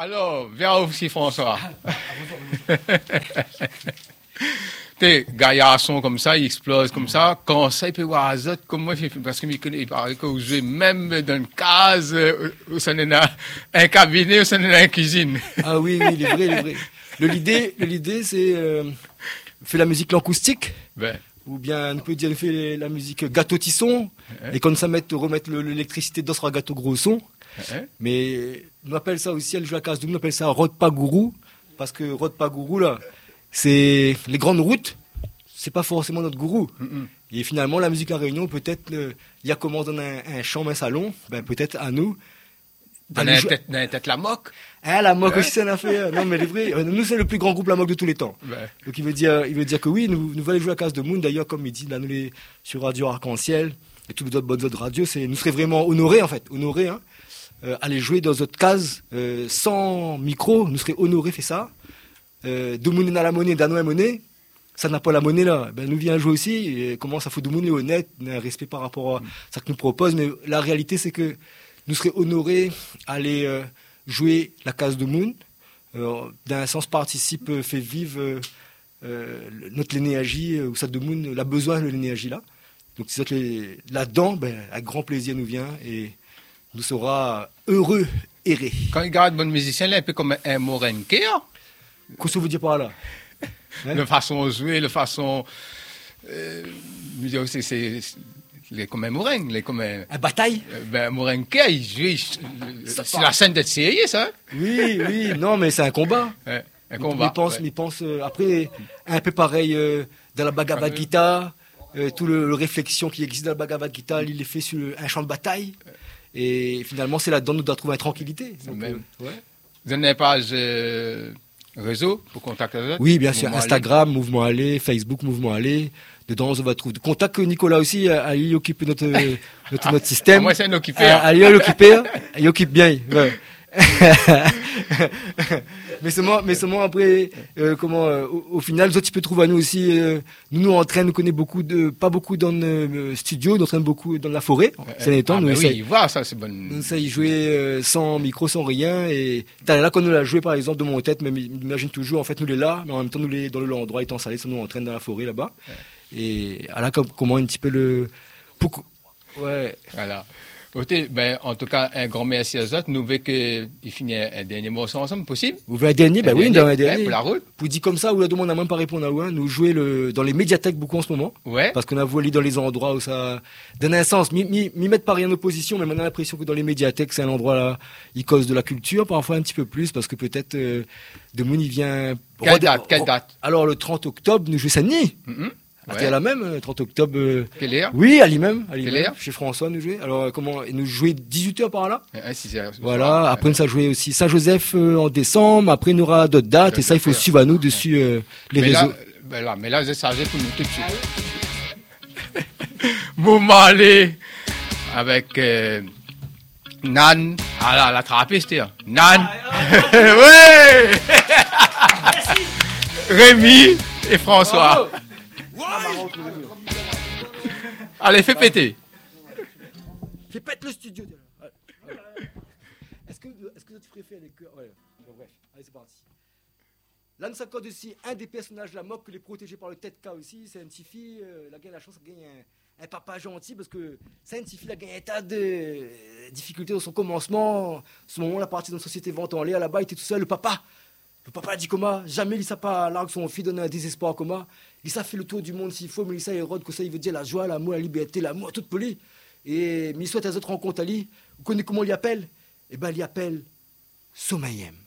Alors, viens aussi, François. T'es gaillards comme ça, ils explosent comme ça. Quand ça, il peut voir Azote, comme moi, parce que il paraît que vous jouez même dans une case, où ça n'est un cabinet, où ça n'est une cuisine. Ah oui, il est vrai. L'idée, c'est faire la musique l'acoustique. Ben. Ou bien, on peut dire, faire la musique gâteau tisson. Et quand ça remettre l'électricité dans ce gâteau gros son. Mais, on appelle ça aussi, elle joue la case de nous, on appelle ça Rod Pagourou. Parce que Rod Pagourou, là, c'est les grandes routes, c'est pas forcément notre gourou. Et finalement, la musique à Réunion, peut-être, il y a comment dans un champ, un salon, ben peut-être à nous. Dans la tête la moque. Ah, la moque aussi, ça en a fait. Non, mais les vrais, nous, c'est le plus grand groupe la moque de tous les temps. Donc, il veut dire que oui, nous allons jouer à Case de Moon. D'ailleurs, comme il dit, là, nous, sur Radio Arc-en-Ciel, et toutes les autres radios, nous serions vraiment honorés, en fait. Honorés, hein. Aller jouer dans notre case, sans micro, nous serions honorés, fait ça. De monnaie dans la monnaie, d'anno à monnaie, ça n'a pas la monnaie là. Ben, nous vient jouer aussi, et comment ça fout de monnaie honnête, un respect par rapport à ça que nous propose, mais la réalité c'est que nous serions honorés à aller jouer la case de Moon, d'un sens participe, fait vivre notre énergie, ou ça de Moon, la besoin de l'énergie là. Donc c'est là-dedans, ben, avec grand plaisir nous vient, et nous sera heureux errer. Quand il regarde bon musicien, là, un peu comme un morenque, hein? Qu'est-ce que vous dites par là? La façon de jouer, la façon. C'est comme un morengue, comme un. Un bataille? Ben, morenque, il joue. C'est la scène d'être sérieux, ça? Oui, non, mais c'est un combat. Un combat. Mais pense, après, un peu pareil dans la Bhagavad Gita, tout le réflexion qui existe dans la Bhagavad Gita, il est fait sur un champ de bataille. Et finalement, c'est là-dedans nous doit trouver une tranquillité. Donc, Vous avez une page réseau pour contacter les autres? Oui, bien sûr. Instagram, Mouvement Aller, Facebook, Mouvement Aller. Dedans, on va trouver. Contact Nicolas aussi, il occupe notre système. Moi, c'est un occupé. Il occupe bien. Ouais. mais seulement après, au final, toi, tu peux trouver à nous aussi. Nous entraînons, nous connaissons pas beaucoup dans le studio, nous entraînons beaucoup dans la forêt. Oui, voir ça, c'est bon. Nous essayons de jouer sans micro, sans rien. Et là, quand nous l'a joué, par exemple, de mon tête, mais imagine toujours, en fait, nous les là, mais en même temps, nous les dans l'endroit étant salé, ça nous entraîne dans la forêt là-bas. Et là, comment un petit peu le. Ouais. Voilà. Ben, en tout cas, un grand merci à vous autres. Nous voulons qu'il finisse un dernier morceau ensemble, possible? Vous voulez un dernier? Ben oui, un dernier. Pour la route. Pour dire comme ça, où la demande n'a même pas répondu à loin. Nous jouons dans les médiathèques beaucoup en ce moment. Ouais. Parce qu'on a voulu dans les endroits où ça donne un sens. M'y mettre pas rien en opposition, mais on a l'impression que dans les médiathèques, c'est un endroit là, il cause de la culture, parfois un petit peu plus, parce que peut-être, de Moon, il vient. Quelle date? Alors, le 30 octobre, nous jouons samedi. C'était à la même, 30 octobre. Quelle heure? Oui, à lui-même. Chez François, nous jouer. Alors, nous jouer 18h par là. 6h. Voilà. Après, nous a joué aussi Saint-Joseph en décembre. Après, nous aura d'autres dates. Et ça, il faut suivre à nous dessus, les réseaux. Mais là, vous êtes chargé pour nous tout de suite. Mouvement Aller avec, Nan. Ah là, la trappiste, Nan. Ouais! Merci. Rémi et François. Allez, fais péter. Fais péter le studio. Est-ce que tu préfères les cœurs? Ouais. Bon, bref, allez, c'est parti. Là, nous s'accorde aussi un des personnages de la moque que les protégés par le tête-K aussi. C'est une petite fille, elle a gagné la chance de gagner un papa gentil parce que c'est une petite fille, elle a gagné un tas de difficultés dans son commencement. Ce moment, la partie de notre société vente en l'air, là-bas, il était tout seul. Le papa a dit comment? Jamais il s'est pas largue son fils donne un désespoir comment? Il s'est fait le tour du monde s'il faut, mais il s'est érode que ça, il veut dire la joie, l'amour, la liberté, l'amour, toute poli. Et mais il souhaite à autres rencontres à lui. Vous connaissez comment il appelle? Eh ben, il appelle Sommeillem.